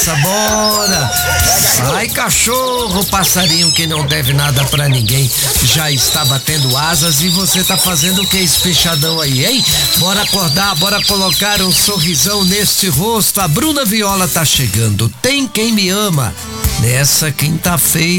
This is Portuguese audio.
nessa, bora! Ai, cachorro, passarinho que não deve nada pra ninguém, já está batendo asas e você tá fazendo o que esse fechadão aí, hein? Bora acordar, bora colocar um sorrisão neste rosto. A Bruna Viola tá chegando. Tem quem me ama nessa quinta-feira.